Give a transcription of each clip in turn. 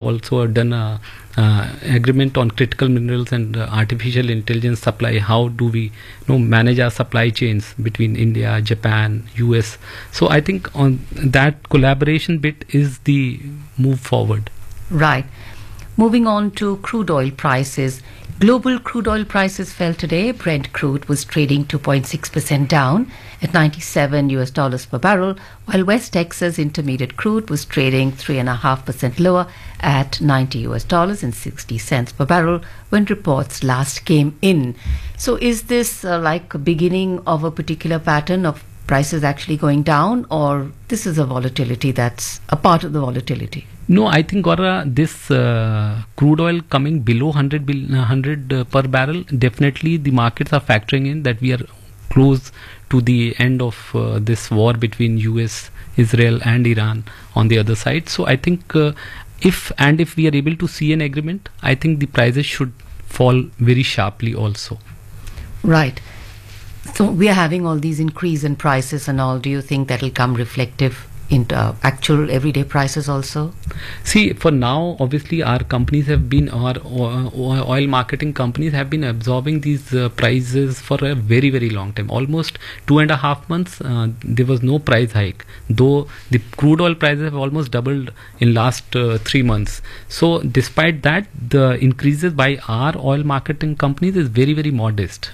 also done a agreement on critical minerals and artificial intelligence supply. How do we manage our supply chains between India, Japan, US? So I think on that collaboration bit is the move forward. Right. Moving on to crude oil prices. Global crude oil prices fell today. Brent crude was trading 2.6% down at $97 per barrel, while West Texas Intermediate crude was trading 3.5% lower at $90.60 per barrel when reports last came in. So is this like a beginning of a particular pattern of prices actually going down, or this is a volatility that's a part of the volatility? No, I think, Gaura, this crude oil coming below 100 per barrel, definitely the markets are factoring in that we are close to the end of this war between US, Israel and Iran on the other side. So I think if we are able to see an agreement, I think the prices should fall very sharply also. Right. So we are having all these increase in prices and all. Do you think that will come reflective into actual everyday prices also? See, for now, obviously our companies have been, our oil marketing companies have been absorbing these prices for a very, very long time. Almost 2.5 months, there was no price hike. Though the crude oil prices have almost doubled in last 3 months. So despite that, the increases by our oil marketing companies is very, very modest.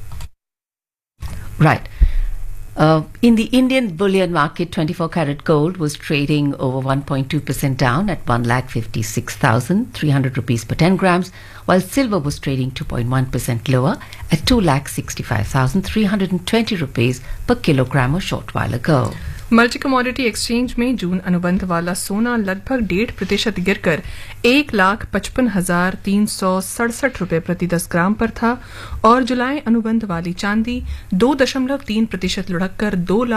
Right. In the Indian bullion market, 24 karat gold was trading over 1.2% down at 1,56,300 rupees per 10 grams, while silver was trading 2.1% lower at 2,65,320 rupees per kilogram a short while ago. Multi commodity exchange में जून अनुबंध वाला सोना लगभग 1.5% गिरकर 1,55,367 रुपए प्रति 10 ग्राम पर था और जुलाई अनुबंध वाली चांदी 2.3% लुढ़ककर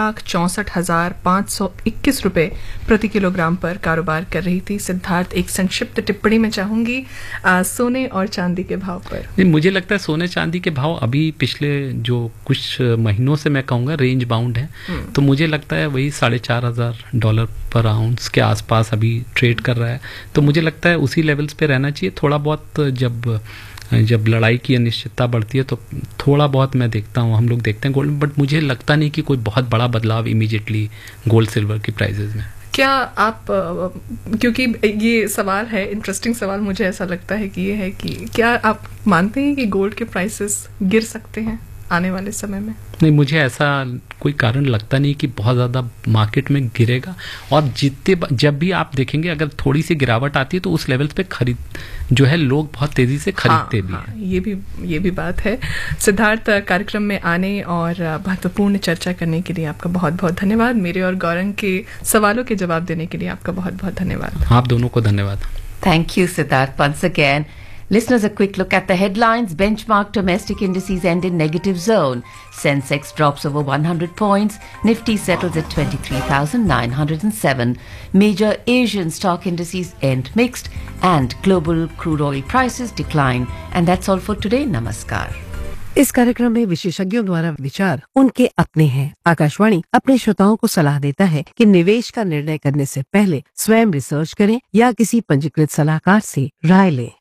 2,64,521 रुपए प्रति किलोग्राम पर कारोबार कर रही थी। सिद्धार्थ, एक संक्षिप्त टिप्पणी में चाहूंगी सोने और चांदी के भाव पर। मुझे लगता है सोने चांदी के भाव अभी पिछले जो कुछ महीनों से मैं कहूँगा रेंज बाउंड है, तो मुझे लगता है वही $4,500 पर आउंस के आसपास अभी ट्रेड कर रहा है। तो मुझे लगता है उसी लेवल्स पे रहना चाहिए। थोड़ा बहुत जब लड़ाई की अनिश्चितता बढ़ती है तो थोड़ा बहुत मैं देखता हूँ, हम लोग देखते हैं गोल्ड, बट मुझे लगता नहीं कि कोई बहुत बड़ा बदलाव इमीडिएटली गोल्ड सिल्वर की प्राइसेस में। क्या आप, क्योंकि ये सवाल है, इंटरेस्टिंग सवाल मुझे ऐसा लगता है कि ये है कि क्या आप मानते हैं कि गोल्ड के प्राइसेस गिर सकते हैं आने वाले समय में? नहीं, मुझे ऐसा कोई कारण लगता नहीं कि बहुत ज़्यादा मार्केट में गिरेगा। और जब भी आप देखेंगे अगर थोड़ी सी गिरावट आती है तो उस लेवल पे खरीद जो है लोग बहुत तेजी से खरीदते भी हैं। ये भी बात है। सिद्धार्थ, कार्यक्रम में आने और महत्वपूर्ण चर्चा करने के लिए आपका बहुत बहुत धन्यवाद। मेरे और गौरंग के सवालों के जवाब देने के लिए आपका बहुत बहुत धन्यवाद। आप दोनों को धन्यवाद। Thank you, Siddharth, once again. Listeners, a quick look at the headlines. Benchmark domestic indices end in negative zone. Sensex drops over 100 points. Nifty settles at 23,907. Major Asian stock indices end mixed and global crude oil prices decline. And that's all for today. Namaskar. इस कार्यक्रम में विशेषज्ञों द्वारा विचार उनके अपने हैं। आकाशवाणी अपने श्रोताओं को सलाह देता है कि निवेश का निर्णय करने से पहले स्वयं रिसर्च करें या किसी पंजीकृत सलाहकार से राय लें।